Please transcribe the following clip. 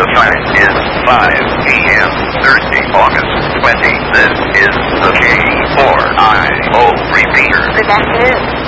The time is 5 p.m. Thursday, August 20. This is the K4IO repeater. Good afternoon.